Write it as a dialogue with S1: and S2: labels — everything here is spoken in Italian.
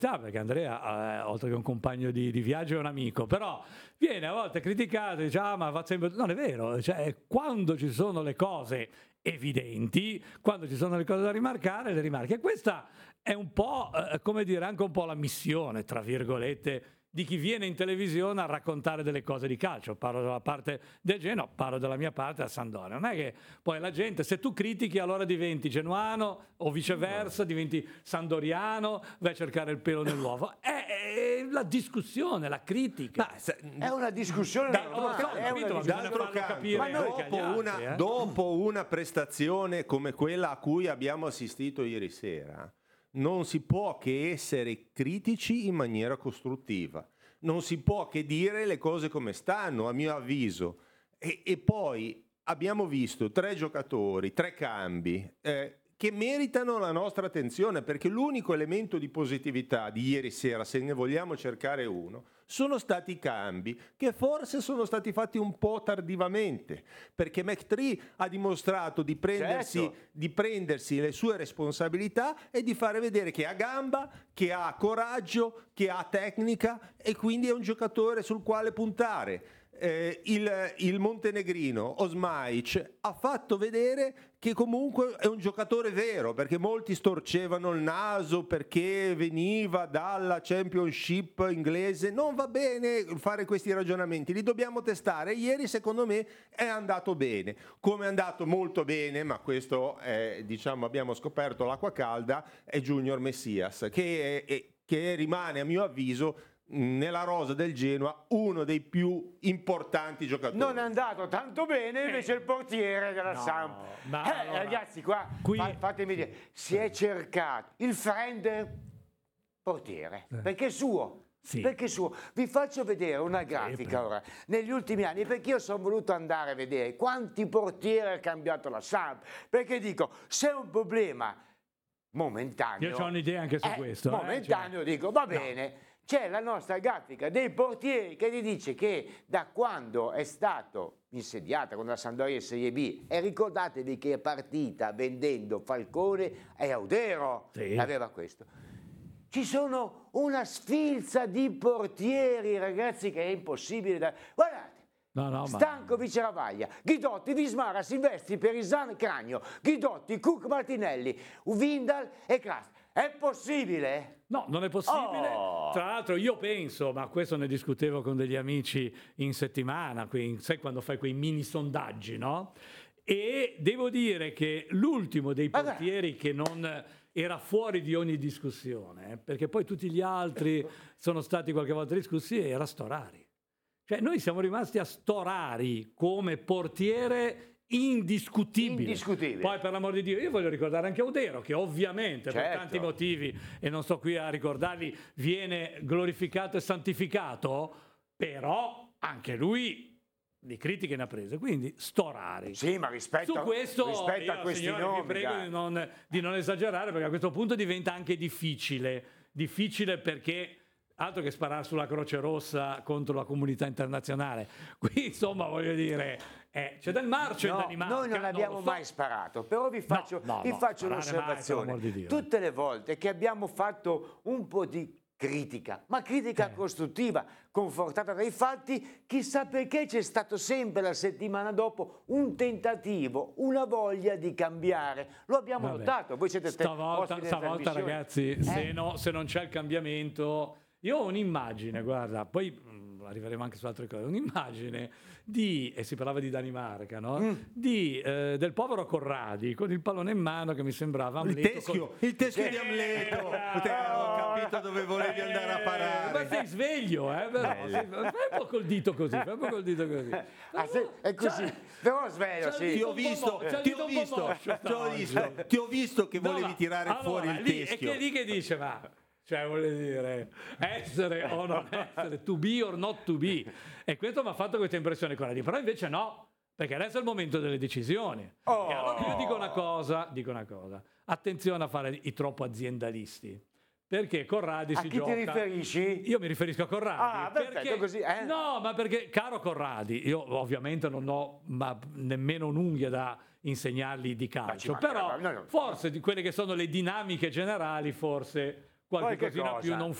S1: Sì, perché Andrea, oltre che un compagno di viaggio, è un amico, però viene a volte criticato, dice, ma va sempre... Non è vero, cioè, quando ci sono le cose evidenti, quando ci sono le cose da rimarcare, le rimarchi. E questa è un po', come dire, anche un po' la missione, tra virgolette, di chi viene in televisione a raccontare delle cose di calcio. Parlo della parte del Genoa, parlo della mia parte, da Sampdoria. Non è che poi la gente, se tu critichi, allora diventi genuano o viceversa, diventi sandoriano, vai a cercare il pelo nell'uovo. È la discussione, la critica.
S2: È una discussione
S3: dopo una prestazione come quella a cui abbiamo assistito ieri sera, non si può che essere critici in maniera costruttiva, non si può che dire le cose come stanno, a mio avviso. E poi abbiamo visto 3 giocatori, 3 cambi che meritano la nostra attenzione, perché l'unico elemento di positività di ieri sera, se ne vogliamo cercare uno, sono stati i cambi, che forse sono stati fatti un po' tardivamente, perché McTree ha dimostrato di prendersi le sue responsabilità e di fare vedere che ha gamba, che ha coraggio, che ha tecnica, e quindi è un giocatore sul quale puntare. Il montenegrino Osmaic ha fatto vedere che comunque è un giocatore vero, perché molti storcevano il naso perché veniva dalla Championship inglese. Non va bene fare questi ragionamenti, li dobbiamo testare. Ieri secondo me è andato bene, come è andato molto bene, ma questo è, diciamo, abbiamo scoperto l'acqua calda, è Junior Messias, che rimane a mio avviso nella rosa del Genoa uno dei più importanti giocatori.
S2: Non è andato tanto bene invece il portiere della Samp. Ragazzi, qui fatemi dire, si è cercato il friend portiere, perché è suo.
S1: Sì.
S2: Perché suo. Vi faccio vedere una grafica ora negli ultimi anni, perché io sono voluto andare a vedere quanti portieri ha cambiato la Samp, perché dico, se è un problema momentaneo,
S1: io ho un'idea anche su questo,
S2: momentaneo, dico va bene. C'è la nostra grafica dei portieri che ti dice che da quando è stato insediata con la Sampdoria in Serie B, e ricordatevi che è partita vendendo Falcone e Audero, aveva questo. Ci sono una sfilza di portieri, ragazzi, che è impossibile da... Guardate, Stankovic e Ravaglia, Ghidotti, Vismara, Silvestri, Perisan, Cragno, Ghidotti, Cook, Martinelli, Uvindal e Kras. È possibile?
S1: No, non è possibile. Tra l'altro io penso, ma questo ne discutevo con degli amici in settimana, sai quando fai quei mini sondaggi, no? E devo dire che l'ultimo dei portieri che non era fuori di ogni discussione, perché poi tutti gli altri sono stati qualche volta discussi, era Storari. Cioè noi siamo rimasti a Storari come portiere indiscutibile. Poi per l'amor di Dio, io voglio ricordare anche Audero, che ovviamente per tanti motivi, e non sto qui a ricordarli, viene glorificato e santificato, però anche lui di critiche ne ha prese, quindi Storari.
S2: Sì, ma rispetto
S1: a questo
S2: a questi nomi,
S1: vi prego di non esagerare, perché a questo punto diventa anche difficile perché altro che sparare sulla Croce Rossa contro la comunità internazionale. Qui insomma voglio dire, c'è del marcio in Danimarca.
S2: Noi non abbiamo mai sparato, però vi faccio un'osservazione. Tutte le volte che abbiamo fatto un po' di critica, ma critica costruttiva, confortata dai fatti, chissà perché c'è stato sempre la settimana dopo un tentativo, una voglia di cambiare. Lo abbiamo notato, voi siete
S1: stavolta ragazzi, se non c'è il cambiamento... Io ho un'immagine, guarda, poi arriveremo anche su altre cose, un'immagine e si parlava di Danimarca, no? Del povero Corradi con il pallone in mano che mi sembrava Amleto.
S3: Il teschio di Amleto. Ho capito dove volevi andare a parare.
S1: Ma sei sveglio, però. Fai un po' col dito così, è
S2: così. Però sveglio, sì.
S3: Ti ho visto che volevi tirare fuori il teschio.
S1: E che lì che dice, cioè vuole dire essere o non essere, to be or not to be, e questo mi ha fatto questa impressione qua lì, però invece no, perché adesso è il momento delle decisioni. E allora io dico una cosa, attenzione a fare i troppo aziendalisti, perché Corradi si gioca...
S2: A chi ti riferisci?
S1: Io mi riferisco a Corradi.
S2: Perfetto, così.
S1: No, ma perché, caro Corradi, io ovviamente non ho nemmeno un'unghia da insegnarli di calcio, però forse di quelle che sono le dinamiche generali, forse qualche cosina più non